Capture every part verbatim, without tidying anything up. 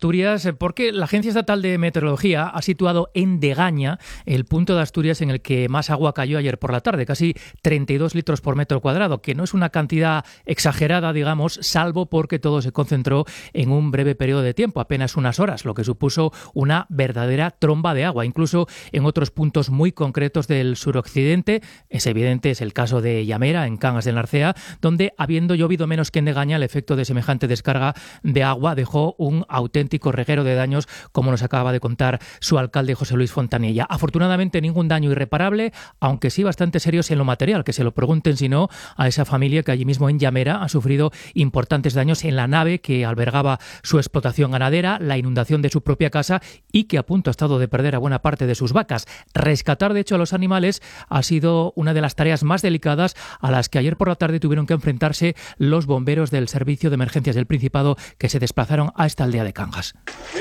Asturias, porque la Agencia Estatal de Meteorología ha situado en Degaña el punto de Asturias en el que más agua cayó ayer por la tarde, casi treinta y dos litros por metro cuadrado, que no es una cantidad exagerada, digamos, salvo porque todo se concentró en un breve periodo de tiempo, apenas unas horas, lo que supuso una verdadera tromba de agua. Incluso en otros puntos muy concretos del suroccidente, es evidente, es el caso de Llamera, en Cangas del Narcea, donde, habiendo llovido menos que en Degaña, el efecto de semejante descarga de agua dejó un auténtico reguero de daños, como nos acaba de contar su alcalde José Luis Fontanilla. Afortunadamente ningún daño irreparable, aunque sí bastante serios en lo material, que se lo pregunten si no a esa familia que allí mismo en Llamera ha sufrido importantes daños en la nave que albergaba su explotación ganadera, la inundación de su propia casa y que a punto ha estado de perder a buena parte de sus vacas. Rescatar de hecho a los animales ha sido una de las tareas más delicadas a las que ayer por la tarde tuvieron que enfrentarse los bomberos del Servicio de Emergencias del Principado que se desplazaron a esta aldea de Cangas.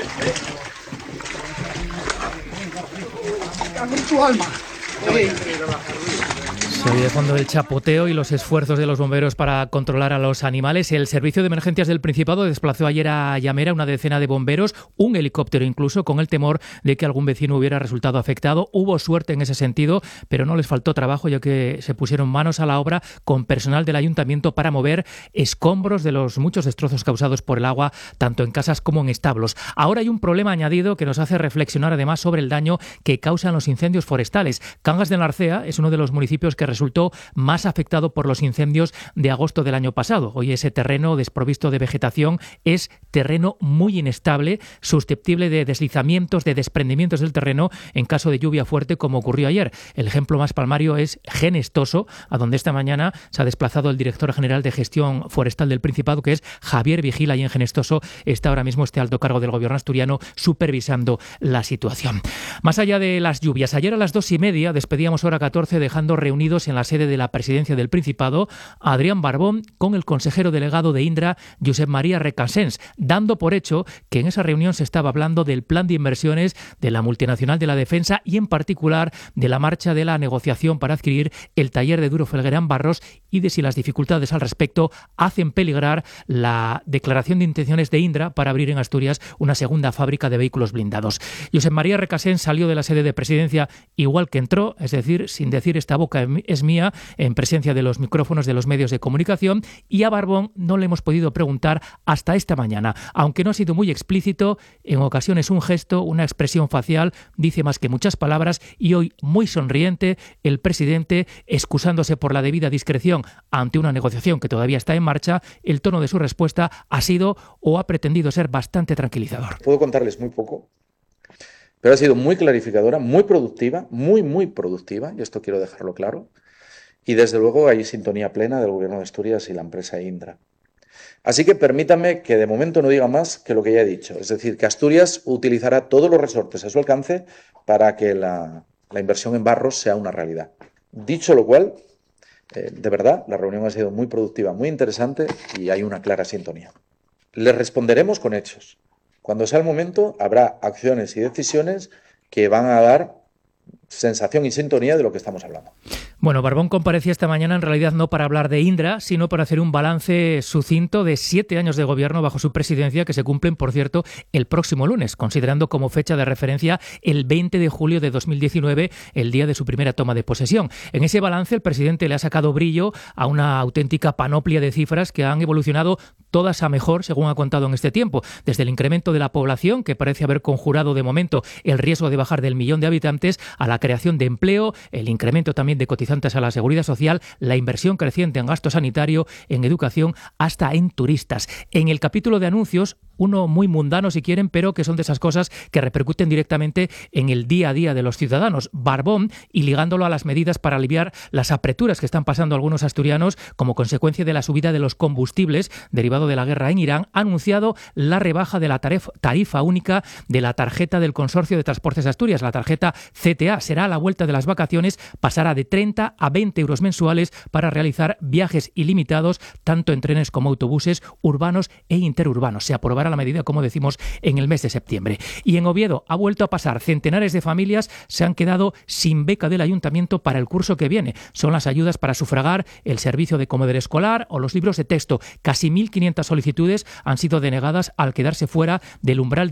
Se oye de fondo el chapoteo y los esfuerzos de los bomberos para controlar a los animales. El Servicio de Emergencias del Principado desplazó ayer a Llamera una decena de bomberos, un helicóptero incluso, con el temor de que algún vecino hubiera resultado afectado. Hubo suerte en ese sentido, pero no les faltó trabajo, ya que se pusieron manos a la obra con personal del ayuntamiento para mover escombros de los muchos destrozos causados por el agua, tanto en casas como en establos. Ahora hay un problema añadido que nos hace reflexionar además sobre el daño que causan los incendios forestales. Cangas del Narcea es uno de los municipios que resultó más afectado por los incendios de agosto del año pasado. Hoy ese terreno desprovisto de vegetación es terreno muy inestable, susceptible de deslizamientos, de desprendimientos del terreno en caso de lluvia fuerte, como ocurrió ayer. El ejemplo más palmario es Genestoso, a donde esta mañana se ha desplazado el director general de Gestión Forestal del Principado, que es Javier Vigila, y en Genestoso está ahora mismo este alto cargo del gobierno asturiano supervisando la situación. Más allá de las lluvias, ayer a las dos y media despedíamos hora catorce, dejando reunidos en la sede de la presidencia del Principado a Adrián Barbón con el consejero delegado de Indra, Josep María Recasens, dando por hecho que en esa reunión se estaba hablando del plan de inversiones de la multinacional de la defensa y en particular de la marcha de la negociación para adquirir el taller de Duro Felguerán Barros y de si las dificultades al respecto hacen peligrar la declaración de intenciones de Indra para abrir en Asturias una segunda fábrica de vehículos blindados. Josep María Recasens salió de la sede de presidencia igual que entró, es decir, sin decir esta boca es mía, en presencia de los micrófonos de los medios de comunicación, y a Barbón no le hemos podido preguntar hasta esta mañana. Aunque no ha sido muy explícito, en ocasiones un gesto, una expresión facial, dice más que muchas palabras, y hoy muy sonriente el presidente, excusándose por la debida discreción ante una negociación que todavía está en marcha. El tono de su respuesta ha sido o ha pretendido ser bastante tranquilizador. Puedo contarles muy poco, pero ha sido muy clarificadora, muy productiva, muy, muy productiva, y esto quiero dejarlo claro. Y desde luego hay sintonía plena del Gobierno de Asturias y la empresa Indra. Así que permítanme que de momento no diga más que lo que ya he dicho. Es decir, que Asturias utilizará todos los resortes a su alcance para que la, la inversión en Barros sea una realidad. Dicho lo cual, eh, de verdad, la reunión ha sido muy productiva, muy interesante y hay una clara sintonía. Les responderemos con hechos. Cuando sea el momento, habrá acciones y decisiones que van a dar sensación y sintonía de lo que estamos hablando. Bueno, Barbón comparecía esta mañana en realidad no para hablar de Indra, sino para hacer un balance sucinto de siete años de gobierno bajo su presidencia, que se cumplen, por cierto, el próximo lunes, considerando como fecha de referencia el veinte de julio de dos mil diecinueve, el día de su primera toma de posesión. En ese balance el presidente le ha sacado brillo a una auténtica panoplia de cifras que han evolucionado todas a mejor, según ha contado en este tiempo, desde el incremento de la población, que parece haber conjurado de momento el riesgo de bajar del millón de habitantes, a la creación de empleo, el incremento también de cotizantes a la seguridad social, la inversión creciente en gasto sanitario, en educación, hasta en turistas. En el capítulo de anuncios, uno muy mundano si quieren, pero que son de esas cosas que repercuten directamente en el día a día de los ciudadanos. Barbón, y ligándolo a las medidas para aliviar las apreturas que están pasando algunos asturianos como consecuencia de la subida de los combustibles derivado de la guerra en Irán, ha anunciado la rebaja de la tarifa, tarifa única de la tarjeta del Consorcio de Transportes de Asturias, la tarjeta C T A. Será a la vuelta de las vacaciones, pasará de treinta a veinte euros mensuales para realizar viajes ilimitados, tanto en trenes como autobuses urbanos e interurbanos. Se aprobará la medida, como decimos, en el mes de septiembre. Y en Oviedo ha vuelto a pasar. Centenares de familias se han quedado sin beca del ayuntamiento para el curso que viene. Son las ayudas para sufragar el servicio de comedor escolar o los libros de texto. Casi mil quinientas solicitudes han sido denegadas al quedarse fuera del umbral